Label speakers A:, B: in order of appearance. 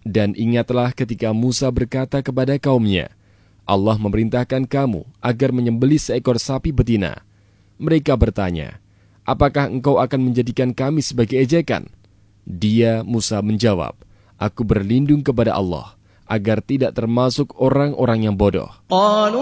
A: Dan ingatlah ketika Musa berkata kepada kaumnya, Allah memerintahkan kamu agar menyembelih seekor sapi betina. Mereka bertanya, apakah engkau akan menjadikan kami sebagai ejekan? Dia, Musa, menjawab, aku berlindung kepada Allah, agar tidak termasuk orang-orang yang bodoh.